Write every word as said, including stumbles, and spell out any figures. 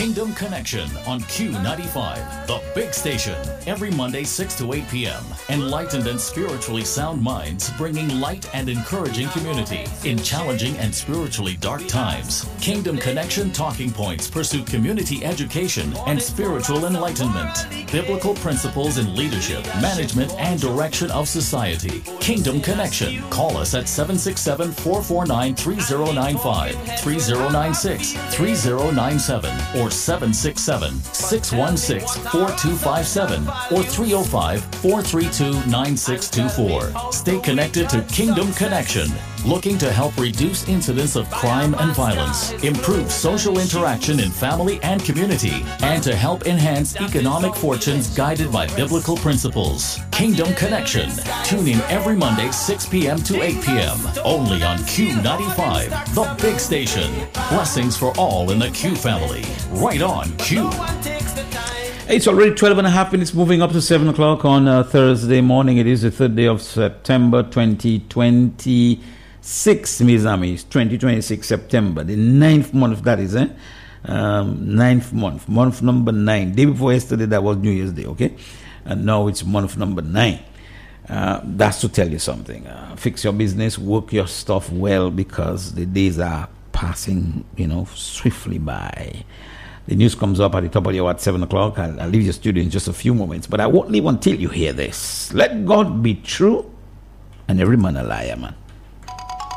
Kingdom Connection on Q ninety-five, the big station. Every Monday, six to eight p.m. Enlightened and spiritually sound minds bringing light and encouraging community in challenging and spiritually dark times. Kingdom Connection talking points pursue community education and spiritual enlightenment, biblical principles in leadership, management, and direction of society. Kingdom Connection. Call us at seven six seven, four four nine, three zero nine five, three zero nine six, three zero nine seven, or seven six seven, six one six, four two five seven, or three oh five, four three two, nine six two four. Stay connected to Kingdom Connection, looking to help reduce incidents of crime and violence, improve social interaction in family and community, and to help enhance economic fortunes guided by biblical principles. Kingdom Connection. Tune in every Monday, six p.m. to eight p.m. only on Q ninety-five, the big station. Blessings for all in the Q family. Right on Q. It's already twelve and a half minutes, moving up to seven o'clock on uh, Thursday morning. It is the third day of September twenty twenty-six, Miz Amis, twenty twenty-six September, the ninth month, that is, eh? Um, ninth month, month number nine. Day before yesterday, that was New Year's Day, okay? And now it's month number nine. Uh, that's to tell you something. Uh, fix your business, work your stuff well, because the days are passing, you know, swiftly by. The news comes up at the top of the hour at seven o'clock. I'll, I'll leave your studio in just a few moments, but I won't leave until you hear this. Let God be true and every man a liar, man.